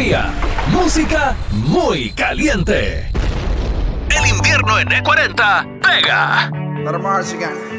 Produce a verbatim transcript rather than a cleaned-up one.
fría, música muy caliente. El invierno en E cuarenta pega. Let 'em march again.